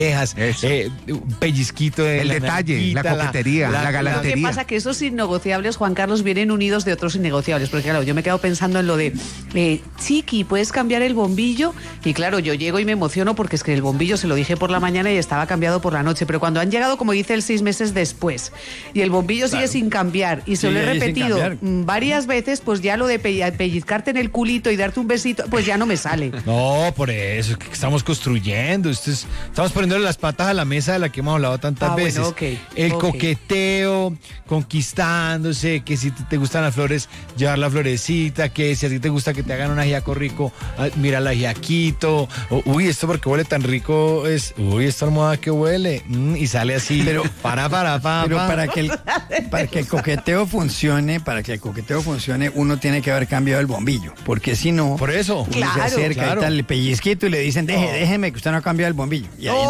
un pellizquito de el detalle, narquita, la coquetería, la galantería. Lo que pasa es que esos innegociables, Juan Carlos, vienen unidos de otros innegociables, porque claro, yo me he quedado pensando en lo de Chiqui, ¿puedes cambiar el bombillo? Y claro, yo llego y me emociono porque es que el bombillo se lo dije por la mañana y estaba cambiado por la noche, pero cuando han llegado, como dice él, 6 meses después, y el bombillo sigue sin cambiar, y se lo he repetido varias veces, pues ya lo de pellizcarte en el culito y darte un besito, pues ya no me sale. No, por eso, que estamos construyendo, estamos poniéndole las patas a la mesa de la que hemos hablado tantas veces. Bueno, okay, el coqueteo, conquistándose, que si te gustan las flores, llevar la florecita, que si a ti te gusta que te hagan un ajiaco rico, mira el ajiaquito, uy, esto porque huele tan rico, esta almohada que huele, y sale así, pero para que el coqueteo funcione, uno tiene que haber cambiado el bombillo, porque si no, por eso, uno se acerca y tal, el pellizquito y le dicen, déjeme que usted no ha cambiado el bombillo. Y ahí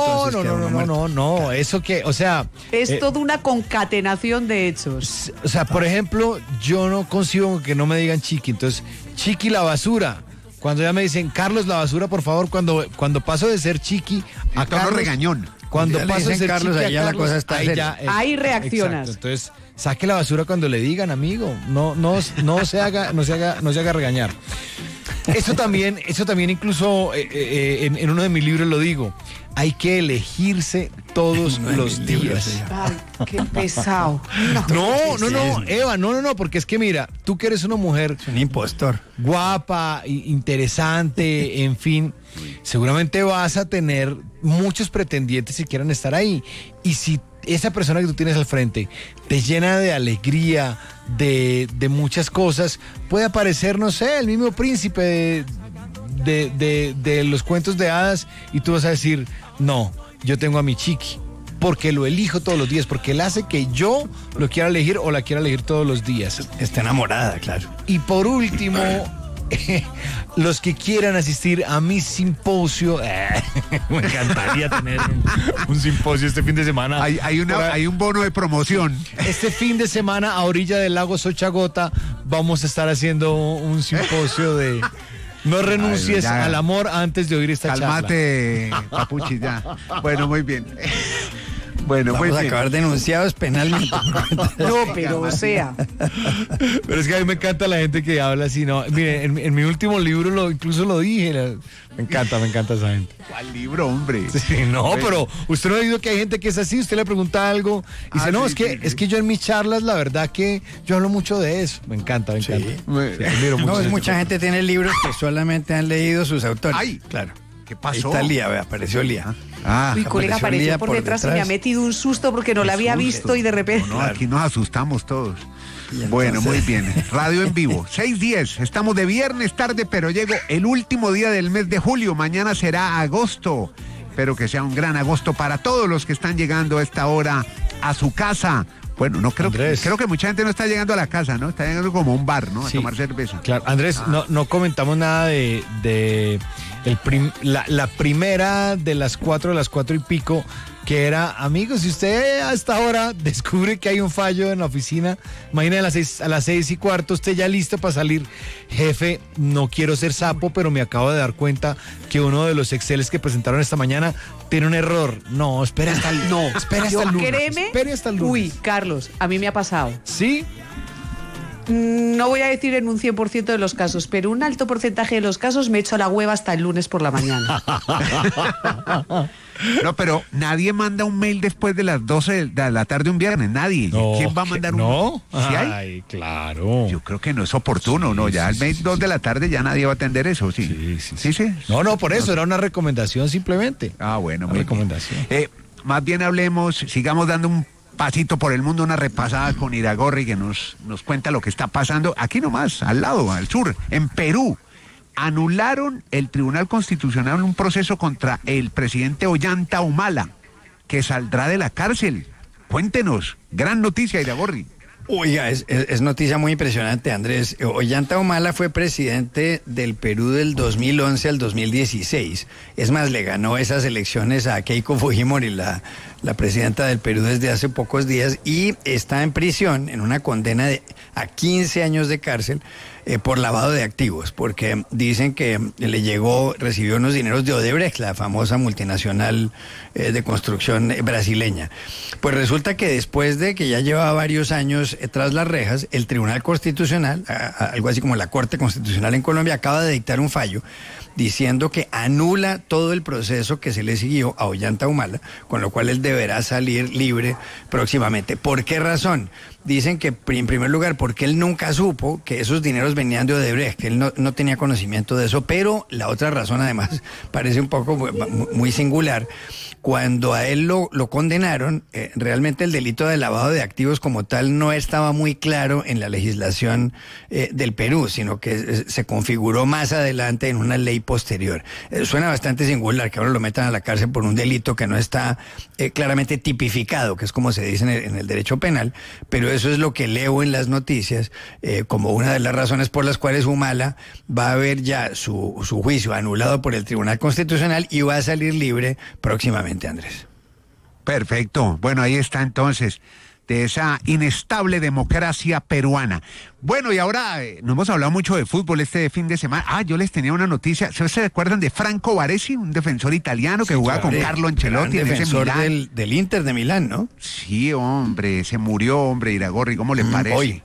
no, eso que, o sea... Es toda una concatenación de hechos. O sea, por ejemplo, yo no concibo que no me digan Chiqui, entonces, Chiqui la basura. Cuando ya me dicen, Carlos la basura, por favor, cuando paso de ser Chiqui a Carlos... regañón. Cuando paso de ser Carlos, Chiqui ahí a ya Carlos, la cosa está ahí reaccionas. Exacto, entonces, saque la basura cuando le digan, amigo. No se haga regañar. Eso también incluso en uno de mis libros lo digo. Hay que elegirse todos los días. Ay, qué pesado. No, Eva, no, porque es que mira, tú que eres una mujer... Es un impostor. Guapa, interesante, en fin, seguramente vas a tener muchos pretendientes que quieran estar ahí. Y si esa persona que tú tienes al frente te llena de alegría, de muchas cosas, puede aparecer, no sé, el mismo príncipe de los cuentos de hadas, y tú vas a decir, no, yo tengo a mi Chiqui, porque lo elijo todos los días, porque él hace que yo lo quiera elegir o la quiera elegir todos los días. Está enamorada, claro. Y por último, los que quieran asistir a mi simposio, me encantaría tener un simposio este fin de semana. Hay un bono de promoción. Este fin de semana, a orilla del lago Xochagota, vamos a estar haciendo un simposio de... No renuncies al amor antes de oír esta charla. Cálmate, Papuchi, ya. Bueno, muy bien. Bueno, vamos a acabar denunciados penalmente. No, pero o sea. Pero es que a mí me encanta la gente que habla así, ¿no? Miren, en mi último libro incluso lo dije. Me encanta esa gente. ¿Cuál libro, hombre? Sí, no, pero usted no ha oído que hay gente que es así, usted le pregunta algo y dice, no, es que yo en mis charlas, la verdad que yo hablo mucho de eso. Me encanta. Sí, mucha gente tiene libros que solamente han leído sus autores. Ay, claro. ¿Qué pasó? Ahí está Lía, apareció Lía. Mi colega apareció por detrás y me ha metido un susto porque no la había visto y de repente... No, aquí nos asustamos todos. Bueno, muy bien. Radio en vivo, 6:10. Estamos de viernes tarde, pero llegó el último día del mes de julio. Mañana será agosto. Espero que sea un gran agosto para todos los que están llegando a esta hora a su casa. Bueno, no creo que mucha gente no está llegando a la casa, ¿no? Está llegando como a un bar, ¿no? A tomar cerveza. Claro, Andrés, no comentamos nada de la primera de las 4 y pico, que era, amigos, si usted a esta hora descubre que hay un fallo en la oficina, imagínate a las 6:15, usted ya listo para salir. Jefe, no quiero ser sapo, pero me acabo de dar cuenta que uno de los Exceles que presentaron esta mañana tiene un error. No, espera hasta el lunes. Espere hasta el lunes. Uy, Carlos, a mí me ha pasado. ¿Sí? No voy a decir en un 100% de los casos, pero un alto porcentaje de los casos me echo la hueva hasta el lunes por la mañana. No, pero nadie manda un mail después de las 12 de la tarde un viernes, nadie. No, ¿quién va a mandar un mail? ¿No? ¿Sí hay? Ay, claro. Yo creo que no es oportuno, sí, ¿no? Ya al mail 2 de la tarde ya nadie va a atender eso, ¿sí? Sí. No, por eso, era una recomendación simplemente. Ah, bueno, una recomendación. Más bien hablemos, sigamos dando un pasito por el mundo, una repasada con Iragorri que nos cuenta lo que está pasando aquí nomás, al lado, al sur, en Perú. Anularon el Tribunal Constitucional un proceso contra el presidente Ollanta Humala, que saldrá de la cárcel. Cuéntenos, gran noticia, Iragorri. Oiga, es noticia muy impresionante, Andrés. Ollanta Humala fue presidente del Perú del 2011 al 2016. Es más, le ganó esas elecciones a Keiko Fujimori, la la presidenta del Perú desde hace pocos días, y está en prisión en una condena a 15 años de cárcel por lavado de activos, porque dicen que recibió unos dineros de Odebrecht, la famosa multinacional de construcción brasileña. Pues resulta que después de que ya llevaba varios años tras las rejas, el Tribunal Constitucional, algo así como la Corte Constitucional en Colombia, acaba de dictar un fallo diciendo que anula todo el proceso que se le siguió a Ollanta Humala, con lo cual él deberá salir libre próximamente. ¿Por qué razón? Dicen que, en primer lugar, porque él nunca supo que esos dineros venían de Odebrecht, que él no tenía conocimiento de eso, pero la otra razón, además, parece un poco muy singular. Cuando a él lo condenaron, realmente el delito de lavado de activos como tal no estaba muy claro en la legislación del Perú, sino que se configuró más adelante en una ley posterior. Suena bastante singular que ahora lo metan a la cárcel por un delito que no está claramente tipificado, que es como se dice en el derecho penal, pero eso es lo que leo en las noticias como una de las razones por las cuales Humala va a ver ya su juicio anulado por el Tribunal Constitucional y va a salir libre próximamente. Andrés. Perfecto. Bueno, ahí está entonces, de esa inestable democracia peruana. Bueno, y ahora no hemos hablado mucho de fútbol este fin de semana. Yo les tenía una noticia. ¿Se recuerdan de Franco Baresi, un defensor italiano que jugaba con Carlo Ancelotti en ese Milán? Del Inter de Milán, ¿no? Sí, hombre, se murió, hombre, Iragorri, ¿cómo le parece? Hoy.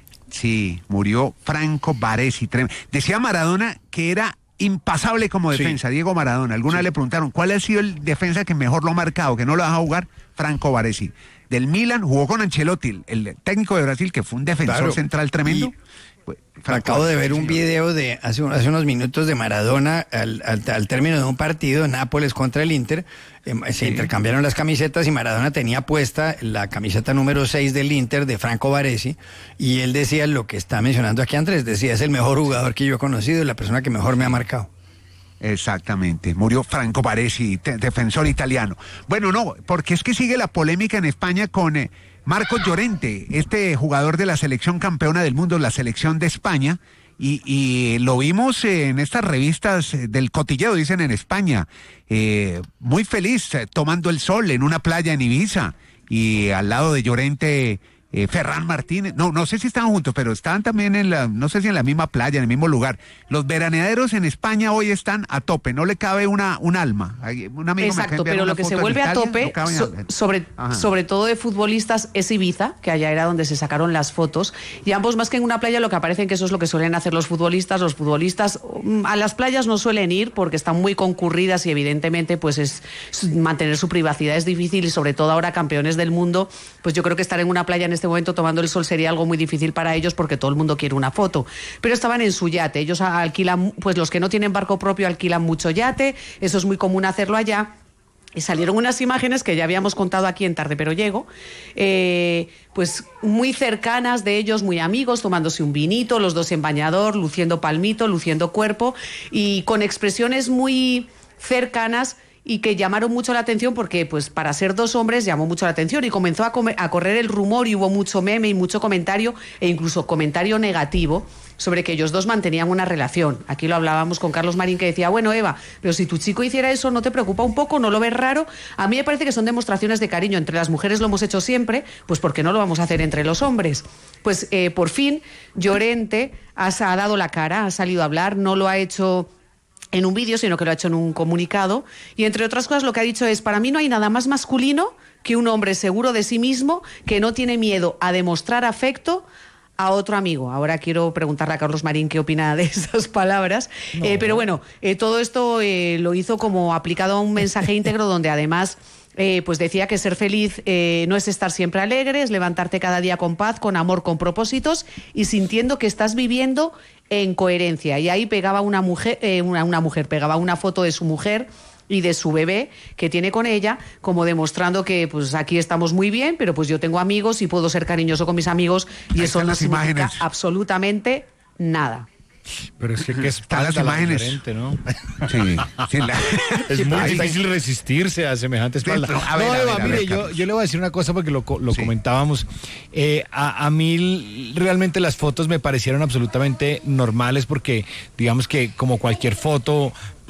Sí, murió Franco Baresi. Decía Maradona que era impasable como defensa, sí. Diego Maradona. Algunas le preguntaron, ¿cuál ha sido el defensa que mejor lo ha marcado, que no lo deja jugar? Franco Baresi. Del Milan jugó con Ancelotti, el técnico de Brasil, que fue un defensor central tremendo. Acabo de ver un video de hace unos minutos de Maradona al término de un partido, Nápoles contra el Inter. Se intercambiaron las camisetas y Maradona tenía puesta la camiseta número 6 del Inter de Franco Baresi, y él decía lo que está mencionando aquí Andrés, decía, es el mejor jugador que yo he conocido y la persona que mejor me ha marcado. Exactamente, murió Franco Baresi, defensor italiano. Bueno, no, porque es que sigue la polémica en España con Marcos Llorente, este jugador de la selección campeona del mundo, la selección de España, y lo vimos en estas revistas del cotilleo, dicen en España, muy feliz, tomando el sol en una playa en Ibiza, y al lado de Llorente Ferran Martínez, no sé si estaban juntos, pero estaban también no sé si en la misma playa, en el mismo lugar. Los veraneaderos en España hoy están a tope, no le cabe un alma. Un amigo exacto, pero lo que se vuelve a tope, sobre todo de futbolistas, es Ibiza, que allá era donde se sacaron las fotos, y ambos más que en una playa lo que aparecen que eso es lo que suelen hacer los futbolistas a las playas no suelen ir porque están muy concurridas y evidentemente pues mantener su privacidad es difícil, y sobre todo ahora campeones del mundo, pues yo creo que estar en una playa en este momento tomando el sol sería algo muy difícil para ellos porque todo el mundo quiere una foto, pero estaban en su yate, ellos alquilan, pues los que no tienen barco propio alquilan mucho yate, eso es muy común hacerlo allá. Y salieron unas imágenes que ya habíamos contado aquí en Tarde Pero Llego, pues muy cercanas de ellos, muy amigos, tomándose un vinito, los dos en bañador, luciendo palmito, luciendo cuerpo, y con expresiones muy cercanas y que llamaron mucho la atención porque pues para ser dos hombres llamó mucho la atención y comenzó a correr el rumor y hubo mucho meme y mucho comentario e incluso comentario negativo sobre que ellos dos mantenían una relación. Aquí lo hablábamos con Carlos Marín, que decía, bueno, Eva, pero si tu chico hiciera eso, ¿no te preocupa un poco? ¿No lo ves raro? A mí me parece que son demostraciones de cariño. Entre las mujeres lo hemos hecho siempre, pues ¿por qué no lo vamos a hacer entre los hombres? Pues por fin Llorente ha dado la cara, ha salido a hablar, no lo ha hecho en un vídeo, sino que lo ha hecho en un comunicado, y entre otras cosas lo que ha dicho es, para mí no hay nada más masculino que un hombre seguro de sí mismo, que no tiene miedo a demostrar afecto a otro amigo. Ahora quiero preguntarle a Carlos Marín qué opina de esas palabras, pero bueno, todo esto lo hizo como aplicado a un mensaje íntegro donde además pues decía que ser feliz no es estar siempre alegre, es levantarte cada día con paz, con amor, con propósitos y sintiendo que estás viviendo en coherencia. Y ahí pegaba una mujer, pegaba una foto de su mujer y de su bebé que tiene con ella, como demostrando que pues aquí estamos muy bien, pero pues yo tengo amigos y puedo ser cariñoso con mis amigos y eso no significa absolutamente nada. Pero es que están las imágenes, diferente, ¿no? Sí, es muy difícil resistirse a semejante espalda. Mire, yo le voy a decir una cosa porque lo comentábamos. A mí realmente las fotos me parecieron absolutamente normales porque digamos que como cualquier foto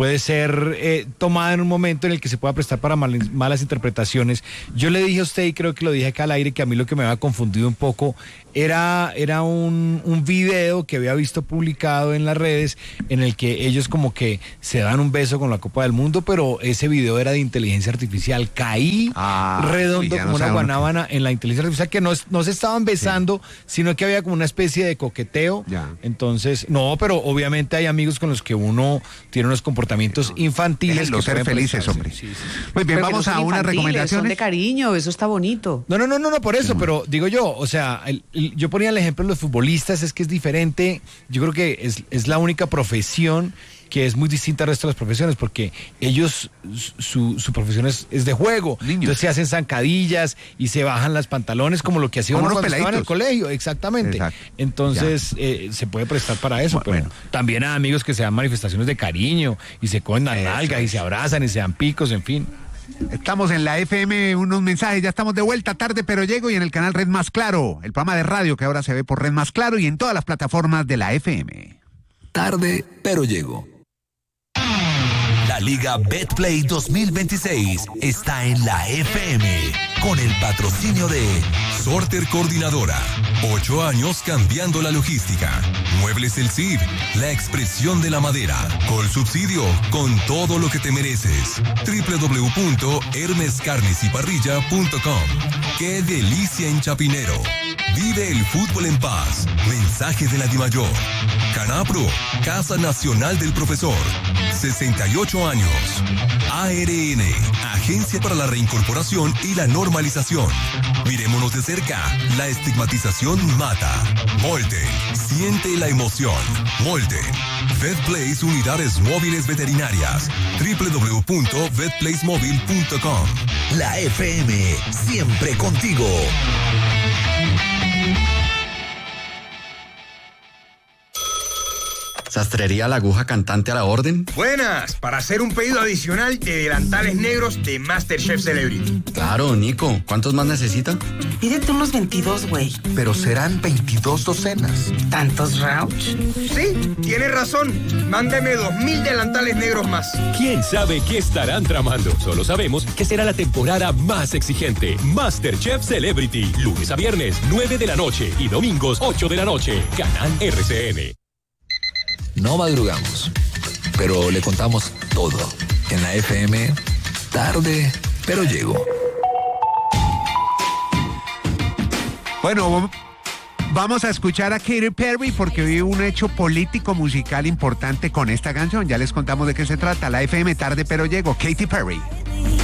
puede ser tomada en un momento en el que se pueda prestar para malas interpretaciones. Yo le dije a usted, y creo que lo dije acá al aire, que a mí lo que me había confundido un poco era un video que había visto publicado en las redes en el que ellos como que se dan un beso con la Copa del Mundo, pero ese video era de inteligencia artificial. Caí redondo como una guanábana en la inteligencia artificial, que no se estaban besando, sino que había como una especie de coqueteo. Entonces, no, pero obviamente hay amigos con los que uno tiene unos comportamientos infantiles. Los ser felices, hombre. Muy bien, vamos a unas recomendaciones. Son de cariño, eso está bonito. No, por eso, pero digo yo, o sea, yo ponía el ejemplo de los futbolistas, es que es diferente. Yo creo que es la única profesión que es muy distinta al resto de las profesiones, porque ellos, su profesión es de juego. Niños. Entonces se hacen zancadillas y se bajan las pantalones, como lo que hacía uno cuando estaba en el colegio, exactamente. Exacto. Entonces se puede prestar para eso, pero también hay amigos que se dan manifestaciones de cariño y se cogen las nalgas y se abrazan y se dan picos, en fin. Estamos en la FM, unos mensajes, ya estamos de vuelta, tarde pero llego, y en el canal Red Más Claro, el programa de radio que ahora se ve por Red Más Claro y en todas las plataformas de la FM. Tarde pero llego. La Liga Betplay 2026 está en la FM con el patrocinio de Sorter Coordinadora. 8 años cambiando la logística. Muebles El Cid, la expresión de la madera. Colsubsidio, con todo lo que te mereces. www.hermescarnesyparrilla.com. ¡Qué delicia en Chapinero! Vive el fútbol en paz. Mensaje de la DIMAYOR. Canapro, Casa Nacional del Profesor. 68 años. ARN, Agencia para la Reincorporación y la Normalización. Mirémonos de cerca. La estigmatización mata. Molten, siente la emoción. Molten. VetPlace Unidades Móviles Veterinarias. www.vetplacemobile.com. La FM, siempre contigo. Sastrería La Aguja Cantante a la orden. Buenas, para hacer un pedido adicional de delantales negros de MasterChef Celebrity. Claro, Nico. ¿Cuántos más necesita? Pídete unos 22, güey. Pero serán 22 docenas. ¿Tantos, Rauch? Sí, tiene razón. Mándeme 2000 delantales negros más. ¿Quién sabe qué estarán tramando? Solo sabemos que será la temporada más exigente. MasterChef Celebrity. Lunes a viernes, 9 de la noche y domingos, 8 de la noche. Canal RCN. No madrugamos, pero le contamos todo. En la FM, tarde, pero llego. Bueno, vamos a escuchar a Katy Perry porque vive un hecho político musical importante con esta canción. Ya les contamos de qué se trata. La FM, tarde, pero llego. Katy Perry.